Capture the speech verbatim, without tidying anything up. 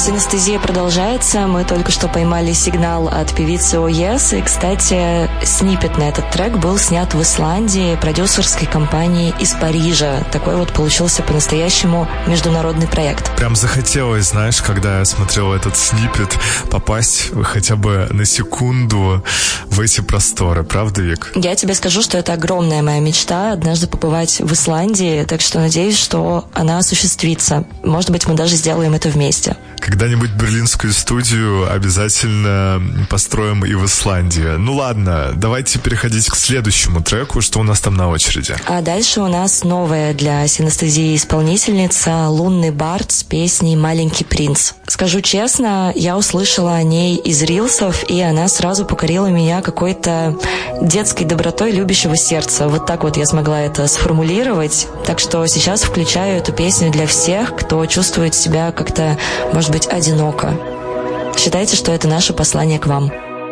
Синестезия продолжается. Мы только что поймали сигнал от певицы О Yes. И, кстати, сниппет на этот трек был снят в Исландии продюсерской компанией из Парижа. Такой вот получился по-настоящему международный проект. Прям захотелось, знаешь, когда я смотрел этот сниппет, попасть хотя бы на секунду в эти просторы. Правда, Вик? Я тебе скажу, что это огромная моя мечта однажды побывать в Исландии, так что надеюсь, что она осуществится. Может быть, мы даже сделаем это вместе. Когда-нибудь берлинскую студию обязательно построим и в Исландии. Ну ладно, давайте переходить к следующему треку. Что у нас там на очереди? А дальше у нас новая для синестезии исполнительница Лунный Бард с песней «Маленький принц». Скажу честно, я услышала о ней из рилсов, и она сразу покорила меня какой-то детской добротой любящего сердца. Вот так вот я смогла это сформулировать. Так что сейчас включаю эту песню для всех, кто чувствует себя как-то, может быть, одиноко. Считайте, что это наше послание к вам.